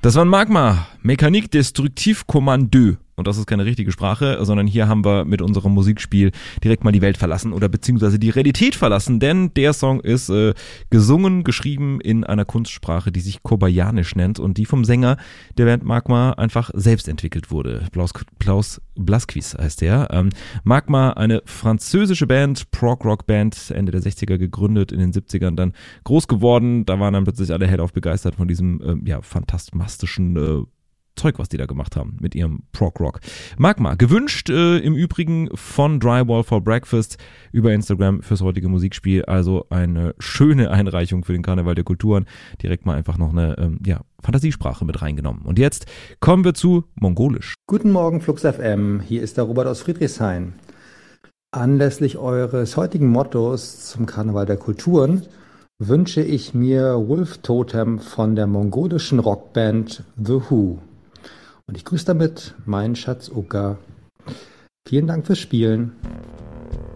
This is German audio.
Das war ein Magma, Mécanique Destructive Commande. Und das ist keine richtige Sprache, sondern hier haben wir mit unserem Musikspiel direkt mal die Welt verlassen oder beziehungsweise die Realität verlassen, denn der Song ist gesungen, geschrieben in einer Kunstsprache, die sich Kobayanisch nennt und die vom Sänger der Band Magma einfach selbst entwickelt wurde. Klaus Blasquez heißt der. Magma, eine französische Band, Prog-Rock-Band, Ende der 60er gegründet, in den 70ern dann groß geworden. Da waren dann plötzlich alle hellauf begeistert von diesem fantastischen Zeug, was die da gemacht haben mit ihrem Prog-Rock. Magma, gewünscht im Übrigen von Drywall for Breakfast über Instagram fürs heutige Musikspiel. Also eine schöne Einreichung für den Karneval der Kulturen. Direkt mal einfach noch eine Fantasiesprache mit reingenommen. Und jetzt kommen wir zu Mongolisch. Guten Morgen, Flux FM. Hier ist der Robert aus Friedrichshain. Anlässlich eures heutigen Mottos zum Karneval der Kulturen wünsche ich mir Wolf Totem von der mongolischen Rockband The Who. Und ich grüße damit meinen Schatz Uka. Vielen Dank fürs Spielen.